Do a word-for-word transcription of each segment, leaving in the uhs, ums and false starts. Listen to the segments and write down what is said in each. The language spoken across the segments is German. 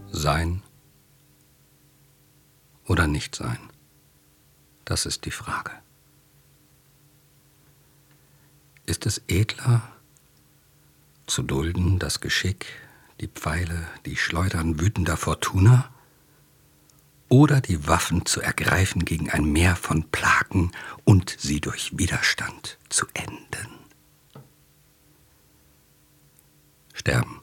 Sein oder nicht sein? Das ist die Frage. Ist es edler, zu dulden das Geschick, die Pfeile, die Schleudern wütender Fortuna, oder die Waffen zu ergreifen gegen ein Meer von Plagen und sie durch Widerstand zu enden? Sterben.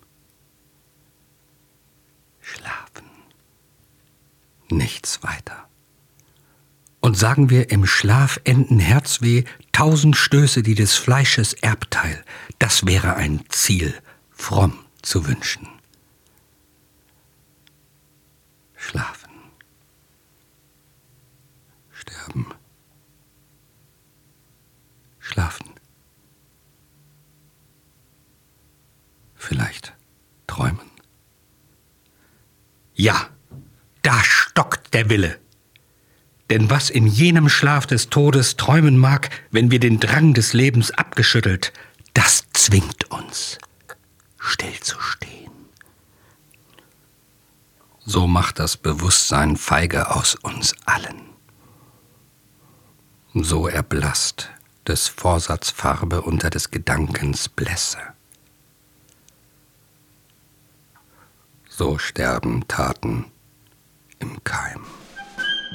Schlafen. Nichts weiter. Und sagen wir, im Schlaf enden Herzweh, tausend Stöße, die des Fleisches Erbteil, das wäre ein Ziel, fromm zu wünschen. Schlafen. Sterben. Schlafen. Vielleicht träumen. Ja, da stockt der Wille. Denn was in jenem Schlaf des Todes träumen mag, wenn wir den Drang des Lebens abgeschüttelt, das zwingt uns, stillzustehen. So macht das Bewusstsein feige aus uns allen. So erblasst des Vorsatzes Farbe unter des Gedankens Blässe. So sterben Taten im Keim.